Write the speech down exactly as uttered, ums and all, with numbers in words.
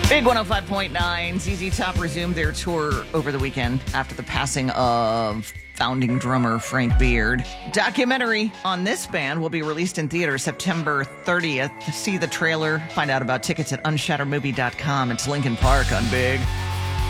Big one oh five point nine. Z Z Top resumed their tour over the weekend after the passing of founding drummer Frank Beard. Documentary on this band will be released in theaters September thirtieth. See the trailer. Find out about tickets at unshattermovie dot com. It's Linkin Park on Big.